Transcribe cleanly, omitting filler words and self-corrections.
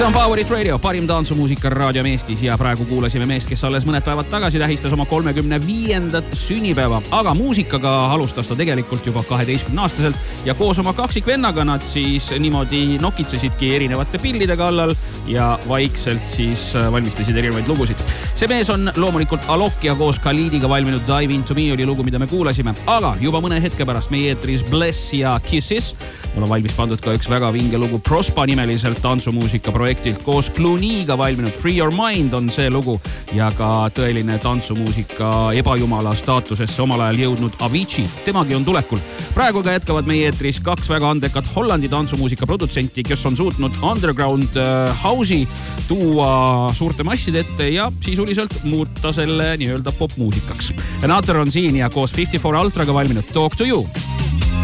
See on Power It Radio, parim tantsumuusika raadiom Eestis ja praegu kuulasime meest, kes alles mõned päevad tagasi tähistas oma 35. sünnipäeva, aga muusikaga alustas ta tegelikult juba 12-aastaselt ja koos oma kaksikvennaga nad siis niimoodi nokitsesidki erinevate pillide kallal ja vaikselt siis valmistasid erinevaid lugusid. See mees on loomulikult Alok ja koos Khalidiga valminud Dive Into Me oli lugu, mida me kuulasime, aga juba mõne hetke pärast meie eetris Bless ja Kisses. Mul on valmis pandud ka üks väga vinge lugu Prospa nimeliselt tantsumuusika projektilt. Koos Clooney'ga valminud Free Your Mind on see lugu ja ka tõeline tantsumuusika ebajumala staatusesse omal ajal jõudnud Avicii. Temagi on tulekul. Praegu ka jätkavad meie eetris kaks väga andekat Hollandi tantsumuusika produtsenti, kes on suutnud underground house'i tuua suurte masside ette ja sisuliselt muuta selle nii-öelda popmuusikaks. Nater on siin ja koos 54 Ultraga valminud Talk to You.